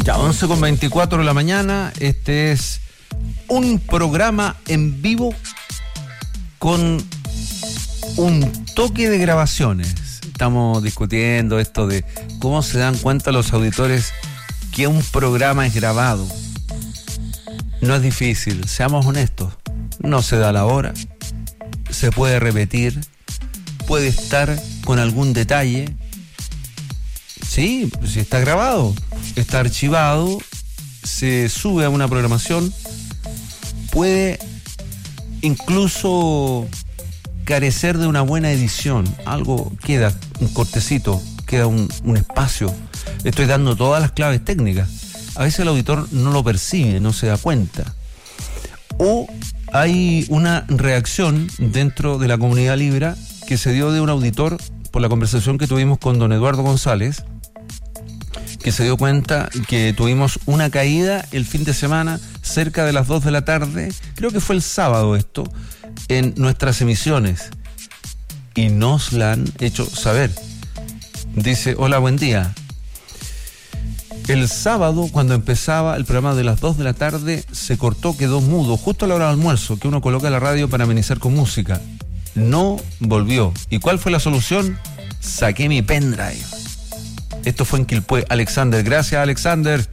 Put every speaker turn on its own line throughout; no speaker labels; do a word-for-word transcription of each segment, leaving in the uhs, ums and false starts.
Ya, once con veinticuatro de la mañana. Este es un programa en vivo con un toque de grabaciones. Estamos discutiendo esto de cómo se dan cuenta los auditores que un programa es grabado. No es difícil, seamos honestos. No se da la hora, se puede repetir, puede estar con algún detalle. Sí, si está grabado, está archivado, se sube a una programación, puede incluso carecer de una buena edición. Algo queda, un cortecito, queda un, un espacio. Estoy dando todas las claves técnicas. A veces el auditor no lo percibe, no se da cuenta. O hay una reacción dentro de la comunidad Libra que se dio de un auditor por la conversación que tuvimos con don Eduardo González, que se dio cuenta que tuvimos una caída el fin de semana cerca de las dos de la tarde, creo que fue el sábado esto, en nuestras emisiones, y nos la han hecho saber. Dice: hola, buen día. El sábado, cuando empezaba el programa de las dos de la tarde, se cortó, quedó mudo, justo a la hora del almuerzo, que uno coloca la radio para amenizar con música. No volvió. ¿Y cuál fue la solución? Saqué mi pendrive. Esto fue en Quilpué. Alexander, gracias, Alexander.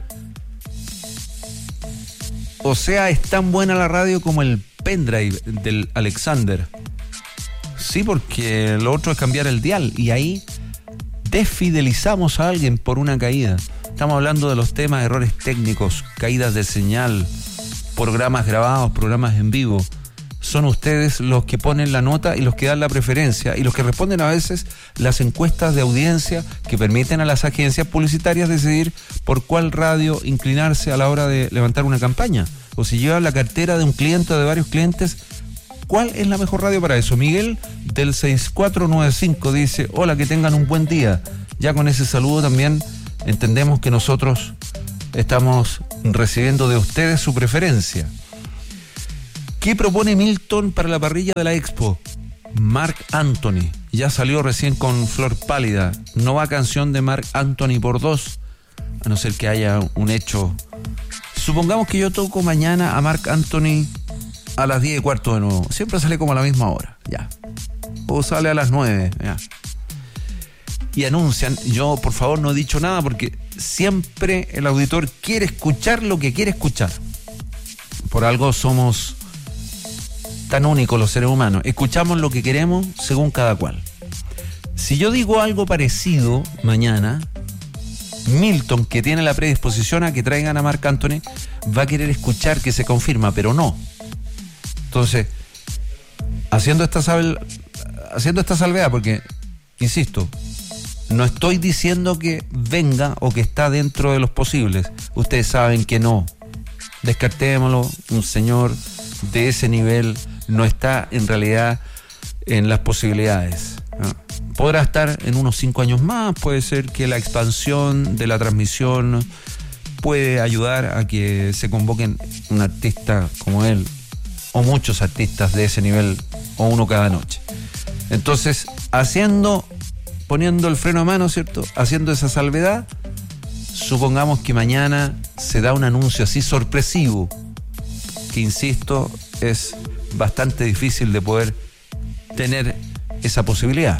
O sea, es tan buena la radio como el pendrive del Alexander. Sí, porque lo otro es cambiar el dial, y ahí desfidelizamos a alguien por una caída. Estamos hablando de los temas de errores técnicos, caídas de señal, programas grabados, programas en vivo. Son ustedes los que ponen la nota y los que dan la preferencia y los que responden a veces las encuestas de audiencia que permiten a las agencias publicitarias decidir por cuál radio inclinarse a la hora de levantar una campaña. O si llevan la cartera de un cliente o de varios clientes, ¿cuál es la mejor radio para eso? Miguel del seis cuatro nueve cinco dice: hola, que tengan un buen día. Ya con ese saludo también entendemos que nosotros estamos recibiendo de ustedes su preferencia. ¿Qué propone Milton para la parrilla de la Expo? Marc Anthony. Ya salió recién con Flor Pálida. No va canción de Marc Anthony por dos, a no ser que haya un hecho. Supongamos que yo toco mañana a Marc Anthony a las diez y cuarto de nuevo. Siempre sale como a la misma hora, ya. O sale a las nueve, ya. Y anuncian, yo por favor no he dicho nada porque siempre el auditor quiere escuchar lo que quiere escuchar. Por algo somos tan únicos los seres humanos. Escuchamos lo que queremos según cada cual. Si yo digo algo parecido mañana, Milton, que tiene la predisposición a que traigan a Marc Anthony, va a querer escuchar que se confirma, pero no. Entonces, haciendo esta, sal, haciendo esta salvedad, porque, insisto, no estoy diciendo que venga o que está dentro de los posibles. Ustedes saben que no. Descartémoslo. Un señor de ese nivel no está en realidad en las posibilidades. Podrá estar en unos cinco años más. Puede ser que la expansión de la transmisión puede ayudar a que se convoquen un artista como él, o muchos artistas de ese nivel, o uno cada noche. Entonces, haciendo... poniendo el freno a mano, ¿cierto? Haciendo esa salvedad, supongamos que mañana se da un anuncio así sorpresivo, que insisto, es bastante difícil de poder tener esa posibilidad.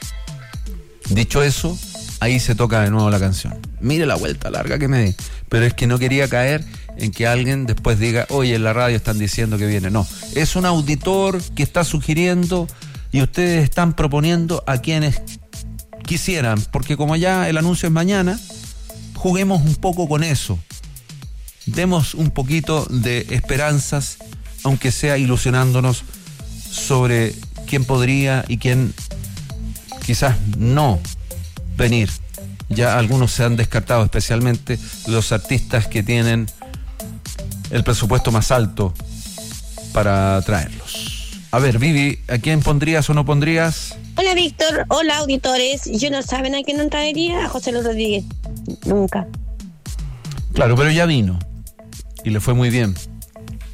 Dicho eso, ahí se toca de nuevo la canción. Mire la vuelta larga que me di. Pero es que no quería caer en que alguien después diga: oye, en la radio están diciendo que viene. No, es un auditor que está sugiriendo y ustedes están proponiendo a quienes quisieran, porque como ya el anuncio es mañana, juguemos un poco con eso. Demos un poquito de esperanzas, aunque sea ilusionándonos sobre quién podría y quién quizás no venir. Ya algunos se han descartado, especialmente los artistas que tienen el presupuesto más alto para traerlos. A ver, Vivi, ¿a quién pondrías o no pondrías?
Hola, Víctor. Hola, auditores. Yo no saben a quién no traería, a José Luis Rodríguez. Nunca.
Claro, pero ya vino y le fue muy bien.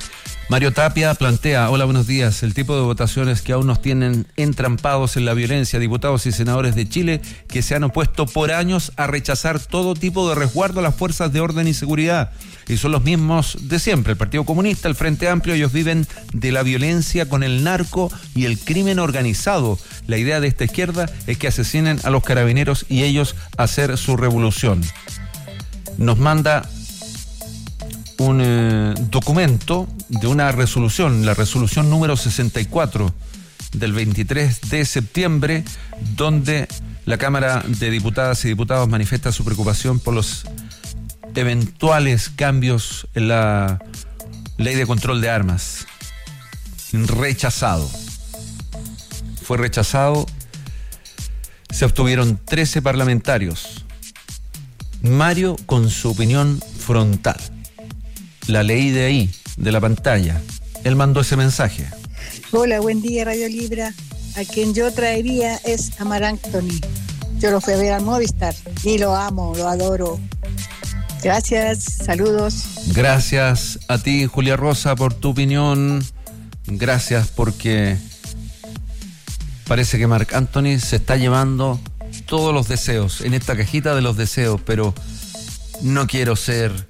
Mario Tapia plantea, hola, buenos días, el tipo de votaciones que aún nos tienen entrampados en la violencia, diputados y senadores de Chile que se han opuesto por años a rechazar todo tipo de resguardo a las fuerzas de orden y seguridad. Y son los mismos de siempre, el Partido Comunista, el Frente Amplio, ellos viven de la violencia con el narco y el crimen organizado. La idea de esta izquierda es que asesinen a los carabineros y ellos hacer su revolución. Nos manda un eh, documento de una resolución, la resolución número sesenta y cuatro del veintitrés de septiembre, donde la Cámara de Diputadas y Diputados manifiesta su preocupación por los eventuales cambios en la ley de control de armas. Rechazado. Fue rechazado. Se obtuvieron trece parlamentarios. Mario con su opinión frontal. La leí de ahí, de la pantalla. Él mandó ese mensaje.
Hola, buen día, Radio Libra. A quien yo traería es a Mar Anthony. Yo lo fui a ver al Movistar y lo amo, lo adoro. Gracias, saludos.
Gracias a ti, Julia Rosa, por tu opinión. Gracias porque parece que Marc Anthony se está llevando todos los deseos en esta cajita de los deseos, pero no quiero ser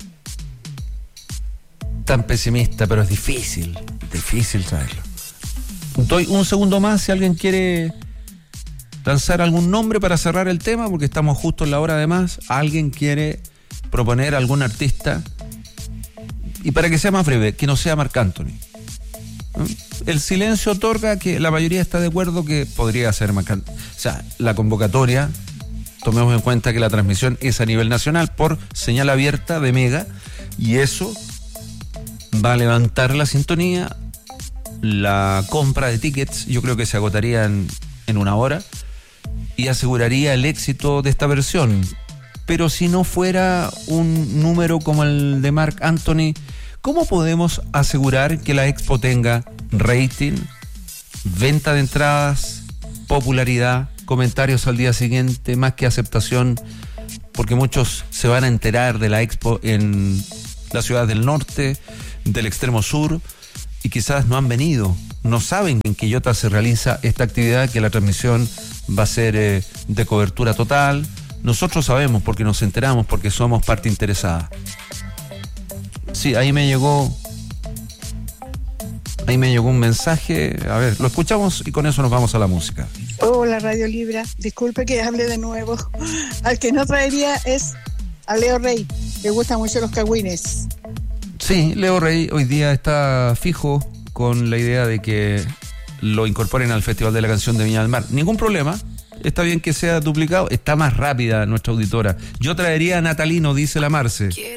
tan pesimista, pero es difícil, difícil traerlo. Doy un segundo más si alguien quiere lanzar algún nombre para cerrar el tema, porque estamos justo en la hora de más. ¿Alguien quiere proponer algún artista? Y para que sea más breve, que no sea Marc Anthony. El silencio otorga que la mayoría está de acuerdo que podría ser Marc Anthony. O sea, la convocatoria, tomemos en cuenta que la transmisión es a nivel nacional por señal abierta de Mega, y eso va a levantar la sintonía. La compra de tickets yo creo que se agotaría en, en una hora y aseguraría el éxito de esta versión. Pero si no fuera un número como el de Marc Anthony, ¿cómo podemos asegurar que la expo tenga rating, venta de entradas, popularidad, comentarios al día siguiente, más que aceptación? Porque muchos se van a enterar de la expo en la ciudad del norte, del extremo sur, y quizás no han venido, no saben que en Quillota se realiza esta actividad, que la transmisión va a ser eh, de cobertura total. Nosotros sabemos porque nos enteramos, porque somos parte interesada. Sí, ahí me llegó ahí me llegó un mensaje. A ver, lo escuchamos y con eso nos vamos a la música.
Hola, Radio Libra. Disculpe que hable de nuevo. Al que no traería es a Leo Rey. Le gustan mucho los cagüines.
Sí, Leo Rey hoy día está fijo con la idea de que lo incorporen al Festival de la Canción de Viña del Mar. Ningún problema. Está bien que sea duplicado. Está más rápida nuestra auditora. Yo traería a Natalino, dice la Marce.